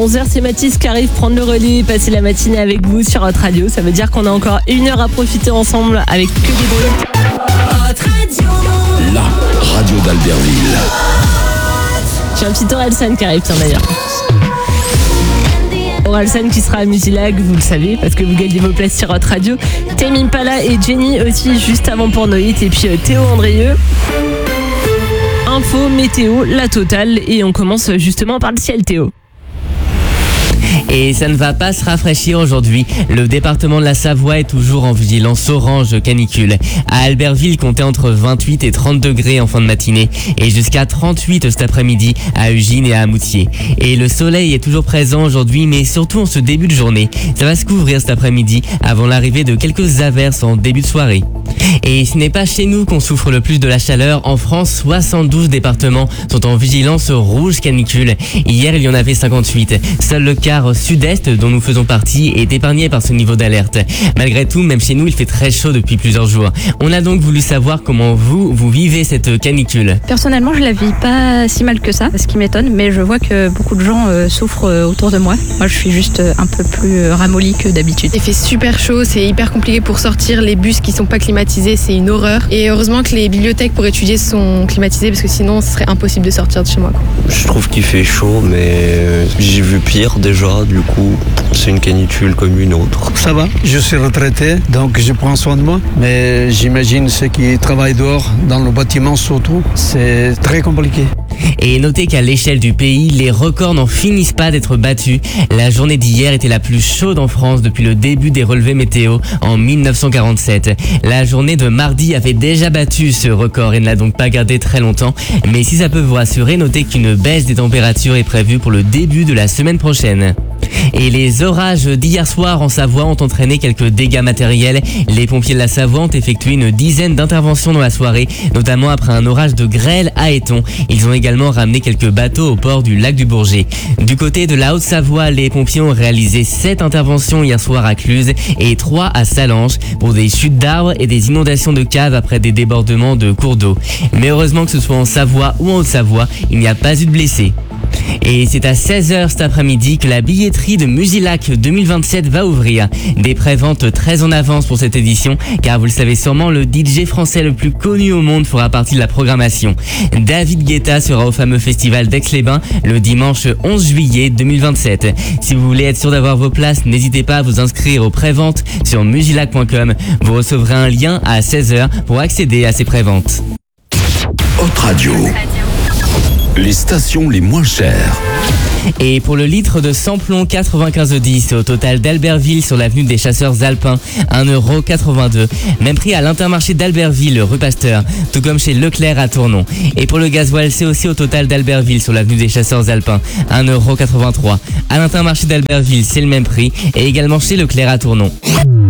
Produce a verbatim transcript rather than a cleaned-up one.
onze heures, c'est Mathis qui arrive prendre le relais et passer la matinée avec vous sur Hot Radio. Ça veut dire qu'on a encore une heure à profiter ensemble avec que des bruits. Hot Radio, la radio d'Albertville. J'ai un petit Orelsan qui arrive, tiens d'ailleurs. Orelsan qui sera à Musilag, vous le savez, parce que vous gagnez vos places sur Hot Radio. Tame Impala et Jenny aussi juste avant pour Noït. Et puis euh, Théo Andrieux. Info, météo, la totale. Et on commence justement par le ciel, Théo. Et ça ne va pas se rafraîchir aujourd'hui. Le département de la Savoie est toujours en vigilance orange canicule. À Albertville, comptez entre vingt-huit et trente degrés en fin de matinée et jusqu'à trente-huit cet après-midi à Ugine et à Moutier. Et le soleil est toujours présent aujourd'hui, mais surtout en ce début de journée. Ça va se couvrir cet après-midi avant l'arrivée de quelques averses en début de soirée. Et ce n'est pas chez nous qu'on souffre le plus de la chaleur. En France, soixante-douze départements sont en vigilance rouge canicule. Hier, il y en avait cinquante-huit. Seul le quart sud-est, dont nous faisons partie, est épargné par ce niveau d'alerte. Malgré tout, même chez nous, il fait très chaud depuis plusieurs jours. On a donc voulu savoir comment vous, vous vivez cette canicule. Personnellement, je la vis pas si mal que ça, ce qui m'étonne, mais je vois que beaucoup de gens euh, souffrent euh, autour de moi. Moi, je suis juste euh, un peu plus euh, ramollie que d'habitude. Il fait super chaud, c'est hyper compliqué pour sortir. Les bus qui sont pas climatisés, c'est une horreur. Et heureusement que les bibliothèques pour étudier sont climatisées, parce que sinon, ce serait impossible de sortir de chez moi, quoi. Je trouve qu'il fait chaud, mais j'ai vu pire déjà. Du coup, c'est une canicule comme une autre. Ça va, je suis retraité, donc je prends soin de moi. Mais j'imagine ceux qui travaillent dehors, dans le bâtiment surtout, c'est très compliqué. Et notez qu'à l'échelle du pays, les records n'en finissent pas d'être battus. La journée d'hier était la plus chaude en France depuis le début des relevés météo en mille neuf cent quarante-sept. La journée de mardi avait déjà battu ce record et ne l'a donc pas gardé très longtemps. Mais si ça peut vous rassurer, notez qu'une baisse des températures est prévue pour le début de la semaine prochaine. Et les orages d'hier soir en Savoie ont entraîné quelques dégâts matériels. Les pompiers de la Savoie ont effectué une dizaine d'interventions dans la soirée, notamment après un orage de grêle à Éton. Ils ont également ramené quelques bateaux au port du lac du Bourget. Du côté de la Haute-Savoie, les pompiers ont réalisé sept interventions hier soir à Cluse et trois à Salange pour des chutes d'arbres et des inondations de caves après des débordements de cours d'eau. Mais heureusement que ce soit en Savoie ou en Haute-Savoie, il n'y a pas eu de blessés. Et c'est à seize heures cet après-midi que la billetterie de Musilac deux mille vingt-sept va ouvrir. Des préventes très en avance pour cette édition, car vous le savez sûrement, le D J français le plus connu au monde fera partie de la programmation. David Guetta sera au fameux festival d'Aix-les-Bains le dimanche onze juillet deux mille vingt-sept. Si vous voulez être sûr d'avoir vos places, n'hésitez pas à vous inscrire aux préventes sur musilac point com. Vous recevrez un lien à seize heures pour accéder à ces préventes. Hot Radio. Les stations les moins chères. Et pour le litre de samplon quatre-vingt-quinze dix au total d'Albertville sur l'avenue des Chasseurs Alpins, un euro quatre-vingt-deux. Même prix à l'Intermarché d'Albertville, rue Pasteur, tout comme chez Leclerc à Tournon. Et pour le gasoil, c'est aussi au total d'Albertville sur l'avenue des Chasseurs Alpins, un euro quatre-vingt-trois. À l'Intermarché d'Albertville, c'est le même prix et également chez Leclerc à Tournon.